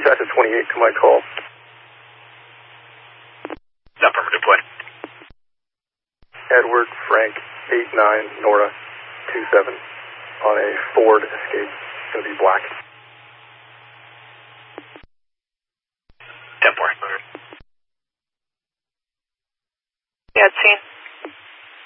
dispatch at 28, come my call. Affirmative, play. Edward Frank 89 Nora 27 on a Ford Escape. It's going to be black.